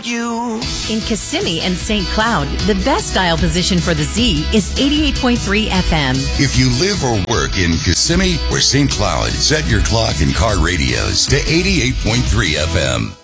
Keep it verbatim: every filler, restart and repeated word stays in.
You. In Kissimmee and Saint Cloud, the best dial position for the Z is eighty-eight point three F M. If you live or work in Kissimmee or Saint Cloud, set your clock and car radios to eighty-eight point three F M.